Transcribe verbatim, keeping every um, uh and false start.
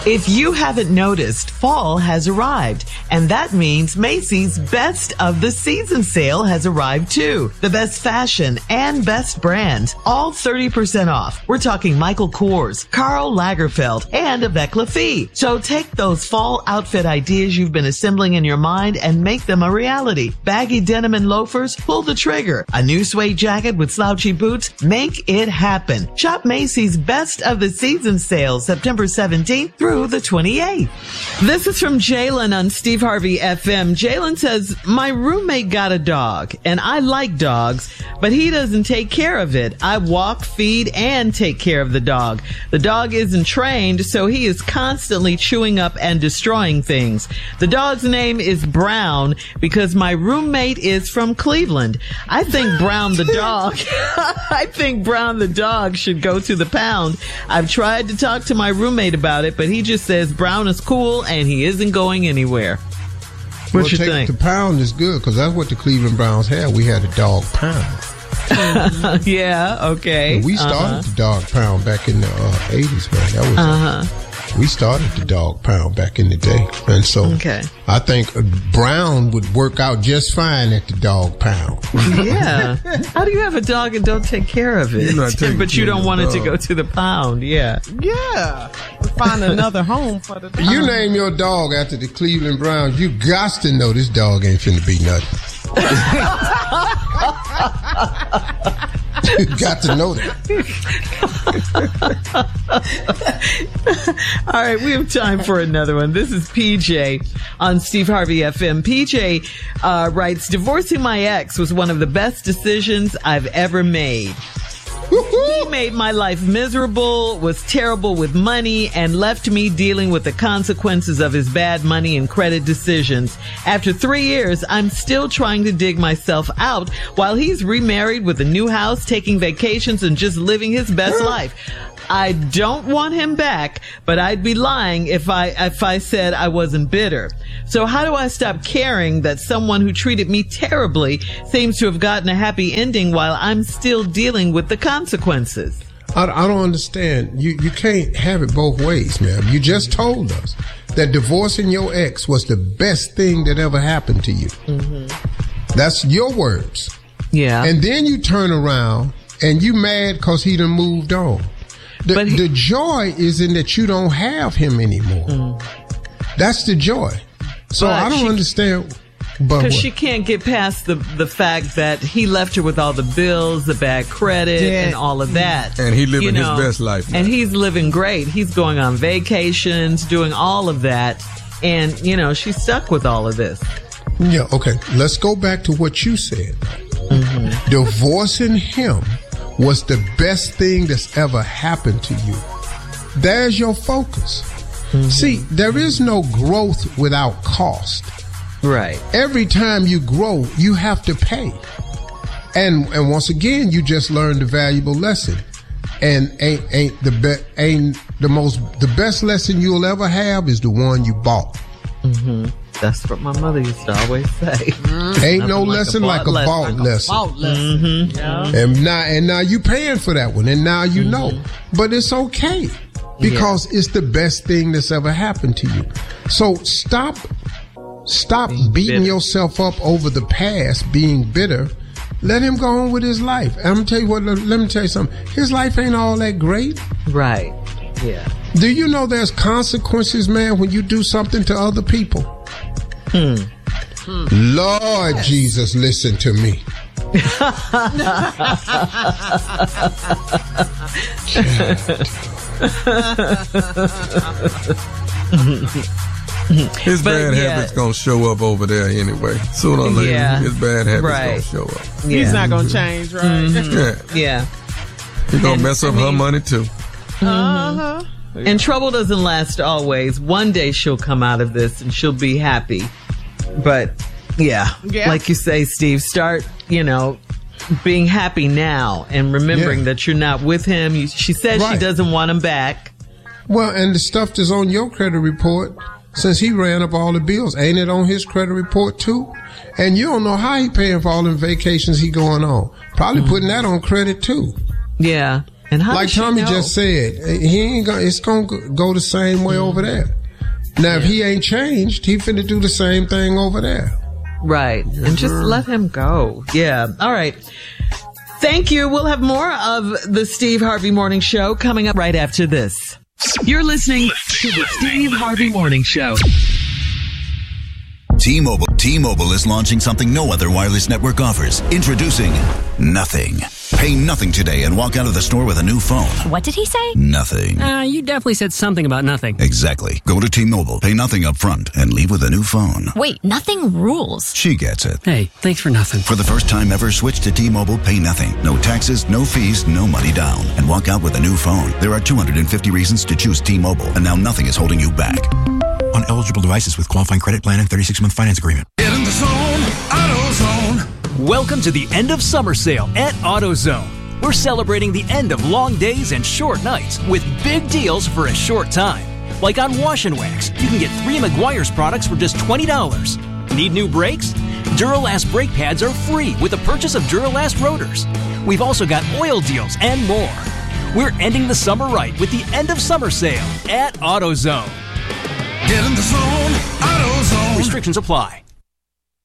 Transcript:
If you haven't noticed, fall has arrived, and that means Macy's Best of the Season sale has arrived too. The best fashion and best brands, all thirty percent off. We're talking Michael Kors, Karl Lagerfeld, and Avec Lafie. So take those fall outfit ideas you've been assembling in your mind and make them a reality. Baggy denim and loafers, pull the trigger. A new suede jacket with slouchy boots, make it happen. Shop Macy's Best of the Season sale September seventeenth through the twenty-eighth. This is from Jalen on Steve Harvey F M. Jalen says, my roommate got a dog, and I like dogs, but he doesn't take care of it. I walk, feed, and take care of the dog. The dog isn't trained, so he is constantly chewing up and destroying things. The dog's name is Brown because my roommate is from Cleveland. I think Brown the dog, I think Brown the dog should go to the pound. I've tried to talk to my roommate about it, but he just says Brown is cool and he isn't going anywhere. What well, you take, think? The pound is good because that's what the Cleveland Browns had. We had a dog pound. Yeah, okay. And we started uh-huh. the dog pound back in the uh, eighties, man. That was uh-huh. uh, we started the dog pound back in the day, and so okay. I think Brown would work out just fine at the dog pound. Yeah. How do you have a dog and don't take care of it? But you don't want it to go to the pound. Yeah. Yeah. Find another home for the dog. You name your dog after the Cleveland Browns, you got to know this dog ain't finna be nothing. You got to know that. All right, we have time for another one. This is P J on Steve Harvey F M. P J uh, writes, divorcing my ex was one of the best decisions I've ever made. He made my life miserable, was terrible with money, and left me dealing with the consequences of his bad money and credit decisions. After three years, I'm still trying to dig myself out while he's remarried with a new house, taking vacations, and just living his best life. I don't want him back, but I'd be lying if I if I said I wasn't bitter. So how do I stop caring that someone who treated me terribly seems to have gotten a happy ending while I'm still dealing with the consequences? I, I don't understand. You you can't have it both ways, man. You just told us that divorcing your ex was the best thing that ever happened to you. Mm-hmm. That's your words. Yeah. And then you turn around and you mad because he done moved on. The, but he, the joy is in that you don't have him anymore. Mm. That's the joy. So I don't she, understand. Because she can't get past the the fact that he left her with all the bills, the bad credit, yeah. and all of that. And he living you know, his best life now. And he's living great. He's going on vacations, doing all of that. And, you know, she's stuck with all of this. Yeah, okay. Let's go back to what you said. Mm-hmm. Divorcing him was the best thing that's ever happened to you. There's your focus. Mm-hmm. See, there is no growth without cost. Right. Every time you grow, you have to pay. And and once again, you just learned a valuable lesson. And ain't ain't the be, ain't the most the best lesson you'll ever have is the one you bought. Mm-hmm. That's what my mother used to always say. Mm-hmm. Ain't no like lesson like a bought lesson. Like a bought lesson. Mm-hmm. Yeah. And now and now you paying for that one, and now you mm-hmm. know. But it's okay because yeah. it's the best thing that's ever happened to you. So stop, stop being beating bitter. yourself up over the past, being bitter. Let him go on with his life. And I'm gonna tell you what. Let me tell you something. His life ain't all that great. Right. Yeah. Do you know there's consequences, man, when you do something to other people? Hmm. Lord yes. Jesus, listen to me. His but bad yeah. habits gonna show up over there anyway. Sooner or later, yeah. his bad habits right. gonna show up. Yeah. He's not gonna change, right? Mm-hmm. Yeah. yeah. He's gonna and, mess up I mean, her money too. Uh huh. And trouble doesn't last always. One day she'll come out of this and she'll be happy. But yeah, yeah. like you say, Steve, start, you know, being happy now and remembering yeah. that you're not with him. You, she says right. she doesn't want him back. Well, and the stuff that's on your credit report, since he ran up all the bills, ain't it on his credit report too? And you don't know how he paying for all the vacations he going on. Probably mm-hmm. putting that on credit too. Yeah. And how like does she Tommy know? just said, he ain't gonna, it's gonna go the same way over there. Now, if he ain't changed, he finna do the same thing over there. Right. And just let him go. Yeah. All right. Thank you. We'll have more of the Steve Harvey Morning Show coming up right after this. You're listening to the Steve Harvey Morning Show. T-Mobile. T-Mobile is launching something no other wireless network offers. Introducing Nothing. Pay nothing today and walk out of the store with a new phone. What did he say? Nothing. Uh, you definitely said something about nothing. Exactly. Go to T-Mobile, pay nothing up front, and leave with a new phone. Wait, nothing rules. She gets it. Hey, thanks for nothing. For the first time ever, switch to T-Mobile, pay nothing. No taxes, no fees, no money down. And walk out with a new phone. There are two hundred fifty reasons to choose T-Mobile, and now nothing is holding you back. On eligible devices with qualifying credit plan and thirty-six month finance agreement. Get in the zone, AutoZone. Welcome to the end of summer sale at AutoZone. We're celebrating the end of long days and short nights with big deals for a short time. Like on Wash and Wax, you can get three Meguiar's products for just twenty dollars. Need new brakes? Duralast brake pads are free with the purchase of Duralast rotors. We've also got oil deals and more. We're ending the summer right with the end of summer sale at AutoZone. Get in the zone, AutoZone. Restrictions apply.